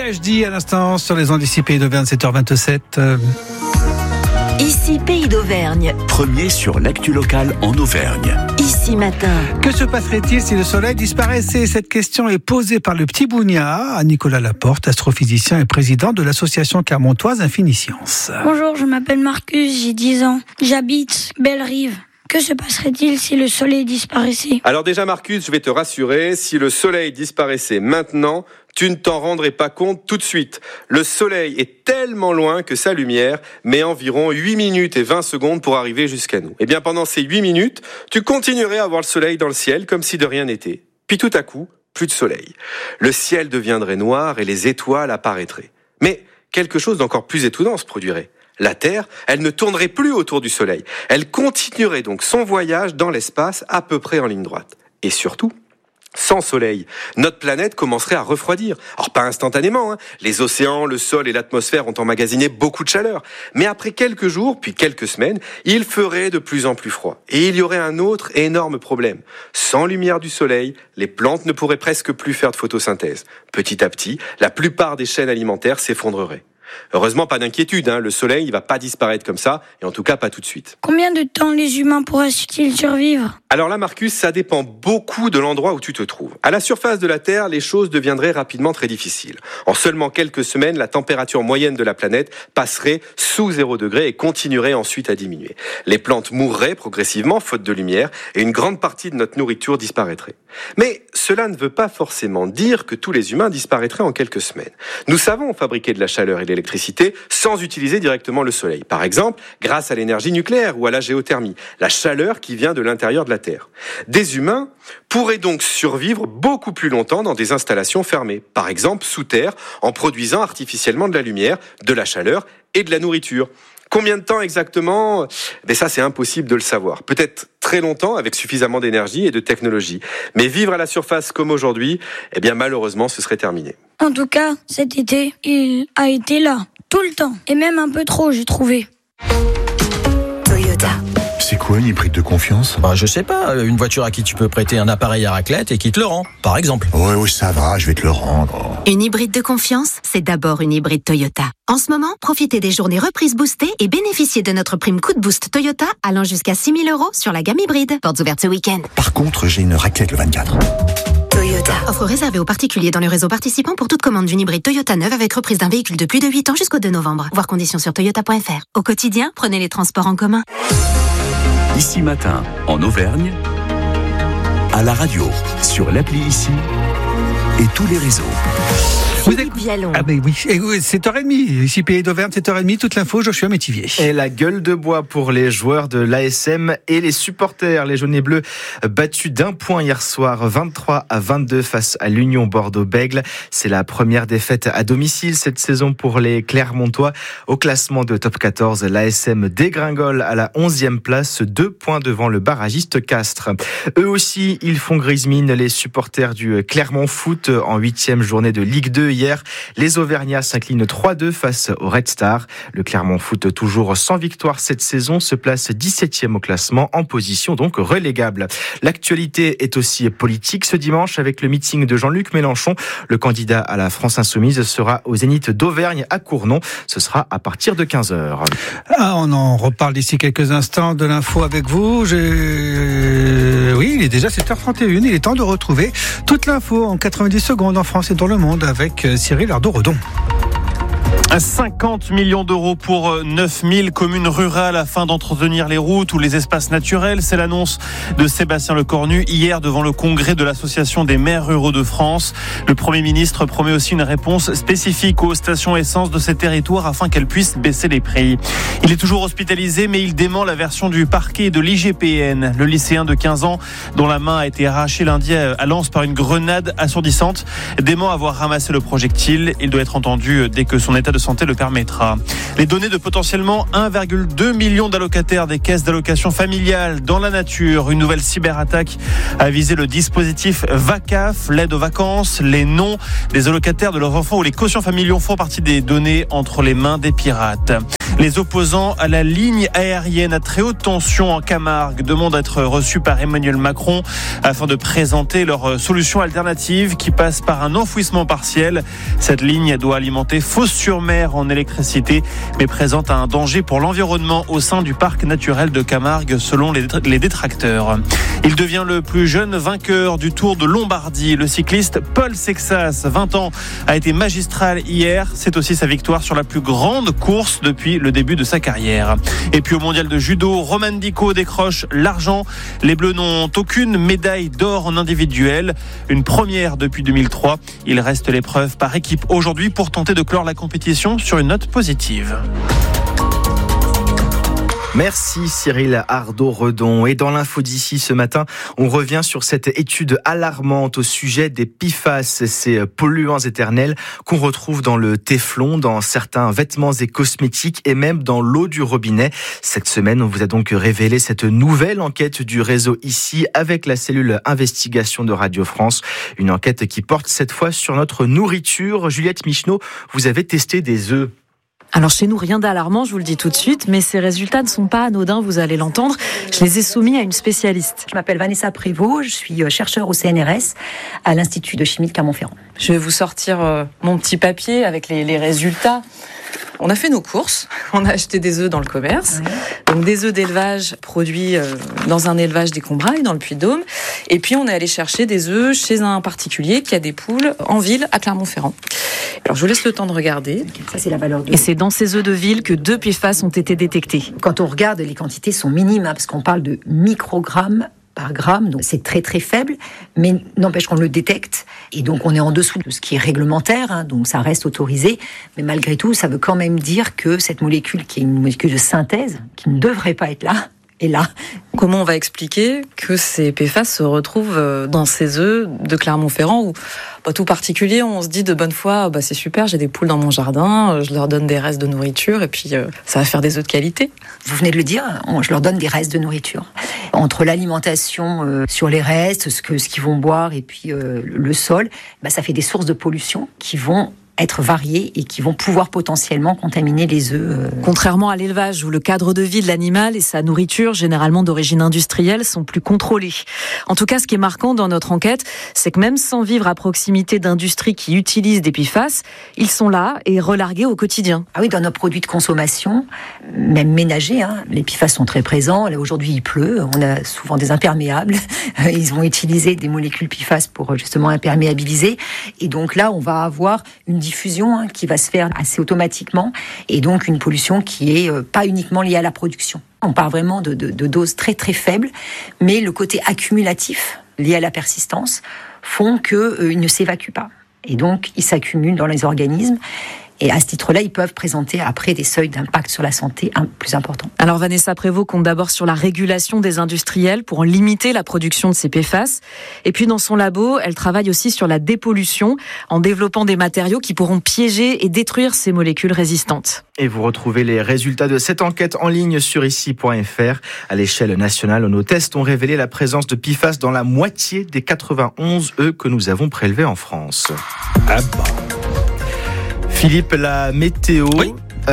PhD à l'instant sur les ondes d'ici Pays d'Auvergne, 7h27. Ici Pays d'Auvergne. Premier sur l'actu locale en Auvergne. Ici Matin. Que se passerait-il si le soleil disparaissait ? Cette question est posée par le petit Bougnat à Nicolas Laporte, astrophysicien et président de l'association clermontoise Infiniscience. Bonjour, je m'appelle Marcus, j'ai 10 ans. J'habite Belle-Rive. Que se passerait-il si le soleil disparaissait ? Alors déjà Marcus, je vais te rassurer, si le soleil disparaissait maintenant, tu ne t'en rendrais pas compte tout de suite. Le soleil est tellement loin que sa lumière met environ 8 minutes et 20 secondes pour arriver jusqu'à nous. Et bien pendant ces 8 minutes, tu continuerais à voir le soleil dans le ciel comme si de rien n'était. Puis tout à coup, plus de soleil. Le ciel deviendrait noir et les étoiles apparaîtraient. Mais quelque chose d'encore plus étonnant se produirait. La Terre, elle ne tournerait plus autour du Soleil. Elle continuerait donc son voyage dans l'espace à peu près en ligne droite. Et surtout, sans Soleil, notre planète commencerait à refroidir. Alors pas instantanément, Les océans, le sol et l'atmosphère ont emmagasiné beaucoup de chaleur. Mais après quelques jours, puis quelques semaines, il ferait de plus en plus froid. Et il y aurait un autre énorme problème. Sans lumière du Soleil, les plantes ne pourraient presque plus faire de photosynthèse. Petit à petit, la plupart des chaînes alimentaires s'effondreraient. Heureusement, pas d'inquiétude, le soleil il va pas disparaître comme ça, et en tout cas pas tout de suite. Combien de temps les humains pourraient-ils survivre ? Alors là, Marcus, ça dépend beaucoup de l'endroit où tu te trouves. À la surface de la Terre, les choses deviendraient rapidement très difficiles. En seulement quelques semaines, la température moyenne de la planète passerait sous 0 degré et continuerait ensuite à diminuer. Les plantes mourraient progressivement, faute de lumière, et une grande partie de notre nourriture disparaîtrait. Mais cela ne veut pas forcément dire que tous les humains disparaîtraient en quelques semaines. Nous savons fabriquer de la chaleur et de l'électricité sans utiliser directement le soleil. Par exemple, grâce à l'énergie nucléaire ou à la géothermie, la chaleur qui vient de l'intérieur de la Terre. Des humains pourraient donc survivre beaucoup plus longtemps dans des installations fermées, par exemple sous terre, en produisant artificiellement de la lumière, de la chaleur et de la nourriture. Combien de temps exactement ? Ça, c'est impossible de le savoir. Peut-être très longtemps, avec suffisamment d'énergie et de technologie. Mais vivre à la surface comme aujourd'hui, malheureusement, ce serait terminé. En tout cas, cet été, il a été là, tout le temps. Et même un peu trop, j'ai trouvé. Toyota. C'est quoi une hybride de confiance ? Je sais pas, une voiture à qui tu peux prêter un appareil à raclette et qui te le rend, par exemple. Ouais, ça va, je vais te le rendre. Une hybride de confiance, c'est d'abord une hybride Toyota. En ce moment, profitez des journées reprises boostées et bénéficiez de notre prime coup de boost Toyota allant jusqu'à 6 000 € sur la gamme hybride. Portes ouvertes ce week-end. Par contre, j'ai une raclette le 24. Toyota. Offre réservée aux particuliers dans le réseau participant pour toute commande d'une hybride Toyota neuve avec reprise d'un véhicule de plus de 8 ans jusqu'au 2 novembre. Voir conditions sur toyota.fr. Au quotidien, prenez les transports en commun. Ici Matin, en Auvergne, à la radio, sur l'appli Ici et tous les réseaux. Philippe Vialon. Ah oui, 7h30, ici Pays d'Auvergne, 7h30, toute l'info, Joshua Métivier. Et la gueule de bois pour les joueurs de l'ASM et les supporters. Les jaunes et bleus battus d'un point hier soir, 23-22 face à l'Union Bordeaux-Bègles. C'est la première défaite à domicile cette saison pour les Clermontois. Au classement de top 14, l'ASM dégringole à la 11e place, 2 points devant le barragiste Castres. Eux aussi, ils font grise mine, les supporters du Clermont Foot en 8e journée de Ligue 2. Hier, les Auvergnats s'inclinent 3-2 face au Red Star. Le Clermont Foot, toujours sans victoire cette saison, se place 17e au classement, en position donc relégable. L'actualité est aussi politique ce dimanche avec le meeting de Jean-Luc Mélenchon. Le candidat à la France Insoumise sera au Zénith d'Auvergne à Cournon. Ce sera à partir de 15h. On en reparle d'ici quelques instants de l'info avec vous. Oui, il est déjà 7h31. Il est temps de retrouver toute l'info en 90 secondes en France et dans le monde avec Cyril Ardo-Redon. 50 millions d'euros pour 9000 communes rurales afin d'entretenir les routes ou les espaces naturels. C'est l'annonce de Sébastien Lecornu hier devant le congrès de l'Association des maires ruraux de France. Le Premier ministre promet aussi une réponse spécifique aux stations essence de ces territoires afin qu'elles puissent baisser les prix. Il est toujours hospitalisé, mais il dément la version du parquet et de l'IGPN. Le lycéen de 15 ans, dont la main a été arrachée lundi à Lens par une grenade assourdissante, dément avoir ramassé le projectile. Il doit être entendu dès que son état de santé le permettra. Les données de potentiellement 1,2 million d'allocataires des caisses d'allocation familiale dans la nature. Une nouvelle cyberattaque a visé le dispositif VACAF, l'aide aux vacances. Les noms des allocataires de leurs enfants ou les quotients familiaux font partie des données entre les mains des pirates. Les opposants à la ligne aérienne à très haute tension en Camargue demandent à être reçus par Emmanuel Macron afin de présenter leur solution alternative qui passe par un enfouissement partiel. Cette ligne doit alimenter Fos-sur-Mer en électricité, mais présente un danger pour l'environnement au sein du parc naturel de Camargue, selon les détracteurs. Il devient le plus jeune vainqueur du Tour de Lombardie. Le cycliste Paul Sexas, 20 ans, a été magistral hier. C'est aussi sa victoire sur la plus grande course depuis le début de sa carrière. Et puis au mondial de judo, Roman Dico décroche l'argent. Les Bleus n'ont aucune médaille d'or en individuel. Une première depuis 2003. Il reste l'épreuve par équipe aujourd'hui pour tenter de clore la compétition sur une note positive. Merci Cyril Ardo-Redon. Et dans l'info d'ici ce matin, on revient sur cette étude alarmante au sujet des PFAS, ces polluants éternels qu'on retrouve dans le téflon, dans certains vêtements et cosmétiques et même dans l'eau du robinet. Cette semaine, on vous a donc révélé cette nouvelle enquête du réseau ici avec la cellule investigation de Radio France. Une enquête qui porte cette fois sur notre nourriture. Juliette Micheneau, vous avez testé des œufs. Alors chez nous, rien d'alarmant, je vous le dis tout de suite, mais ces résultats ne sont pas anodins, vous allez l'entendre. Je les ai soumis à une spécialiste. Je m'appelle Vanessa Prévost, je suis chercheure au CNRS à l'Institut de chimie de Clermont-Ferrand. Je vais vous sortir mon petit papier avec les résultats. On a fait nos courses, on a acheté des œufs dans le commerce, donc des œufs d'élevage produits dans un élevage des Combrailles, dans le Puy-de-Dôme, et puis on est allé chercher des œufs chez un particulier qui a des poules en ville à Clermont-Ferrand. Alors je vous laisse le temps de regarder. Ça c'est la valeur de... Et c'est dans ces œufs de ville que 2 PFAS ont été détectés. Quand on regarde, les quantités sont minimes, parce qu'on parle de microgrammes par gramme, donc c'est très très faible, mais n'empêche qu'on le détecte, et donc on est en dessous de ce qui est réglementaire, donc ça reste autorisé, mais malgré tout, ça veut quand même dire que cette molécule, qui est une molécule de synthèse, qui ne devrait pas être là, est là. Comment on va expliquer que ces PFAS se retrouvent dans ces œufs de Clermont-Ferrand où, tout particulier, on se dit de bonne foi, c'est super, j'ai des poules dans mon jardin, je leur donne des restes de nourriture et puis ça va faire des œufs de qualité. Vous venez de le dire, je leur donne des restes de nourriture. Entre l'alimentation sur les restes, ce qu'ils vont boire et puis le sol, ça fait des sources de pollution qui vont être variés et qui vont pouvoir potentiellement contaminer les œufs. Contrairement à l'élevage où le cadre de vie de l'animal et sa nourriture, généralement d'origine industrielle, sont plus contrôlés. En tout cas, ce qui est marquant dans notre enquête, c'est que même sans vivre à proximité d'industries qui utilisent des PFAS, ils sont là et relargués au quotidien. Ah oui, dans nos produits de consommation, même ménagers, les PFAS sont très présents. Là, aujourd'hui, il pleut, on a souvent des imperméables. Ils vont utiliser des molécules PFAS pour justement imperméabiliser. Et donc là, on va avoir une diffusion qui va se faire assez automatiquement et donc une pollution qui est pas uniquement liée à la production. On parle vraiment de doses très très faibles, mais le côté accumulatif lié à la persistance font qu'ils ne s'évacuent pas et donc ils s'accumulent dans les organismes. Et à ce titre-là, ils peuvent présenter après des seuils d'impact sur la santé plus importants. Alors Vanessa Prévost compte d'abord sur la régulation des industriels pour limiter la production de ces PFAS. Et puis dans son labo, elle travaille aussi sur la dépollution en développant des matériaux qui pourront piéger et détruire ces molécules résistantes. Et vous retrouvez les résultats de cette enquête en ligne sur ici.fr. À l'échelle nationale, nos tests ont révélé la présence de PFAS dans la moitié des 91 œufs que nous avons prélevés en France. Ah bon. Philippe, la météo, oui.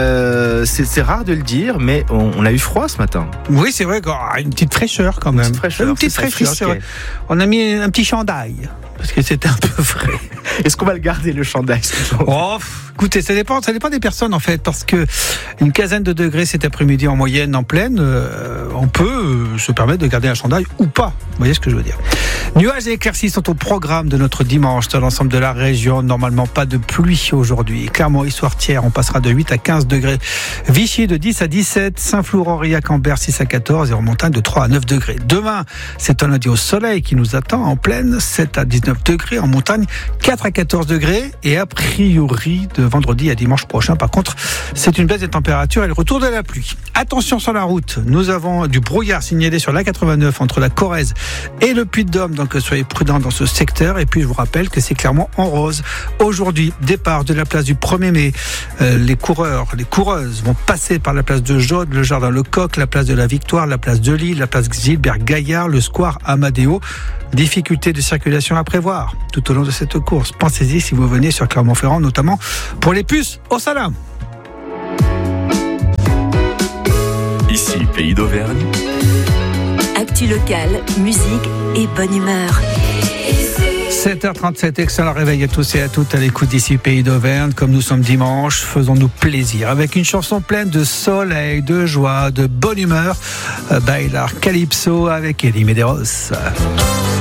C'est rare de le dire, mais on a eu froid ce matin. Oui, c'est vrai, une petite fraîcheur quand même. Une petite fraîcheur, c'est vrai. On a mis un petit chandail, parce que c'était un peu frais. Est-ce qu'on va le garder, le chandail? Écoutez, ça dépend des personnes en fait, parce que une quinzaine de degrés cet après-midi en moyenne, en pleine, on peut se permettre de garder un chandail ou pas. Vous voyez ce que je veux dire? Nuages et éclaircies sont au programme de notre dimanche dans l'ensemble de la région. Normalement, pas de pluie aujourd'hui. Clermont-Issoire-Thiers, on passera de 8 à 15 degrés. Vichy de 10 à 17. Saint-Flour-Aurillac-en-Berre 6 à 14. Et en montagne de 3 à 9 degrés. Demain, c'est un lundi au soleil qui nous attend en plaine. 7 à 19 degrés. En montagne, 4 à 14 degrés. Et a priori, de vendredi à dimanche prochain, par contre, c'est une baisse des températures et le retour de la pluie. Attention sur la route. Nous avons du brouillard signalé sur l'A89 entre la Corrèze et le Puy-de-Dôme. Donc soyez prudents dans ce secteur. Et puis je vous rappelle que c'est clairement en rose. Aujourd'hui, départ de la place du 1er mai. Les coureuses vont passer par la place de Jaude, le jardin Lecoq, la place de la Victoire, la place de Lille, la place Gilbert Gaillard, le square Amadeo. Difficultés de circulation à prévoir tout au long de cette course. Pensez-y si vous venez sur Clermont-Ferrand, notamment pour les puces au salam. Ici, Pays d'Auvergne. Actu locale, musique et bonne humeur. 7h37, excellent réveil à tous et à toutes à l'écoute d'ici Pays d'Auvergne. Comme nous sommes dimanche, faisons-nous plaisir avec une chanson pleine de soleil, de joie, de bonne humeur. Bailar Calypso avec Elie Medeiros.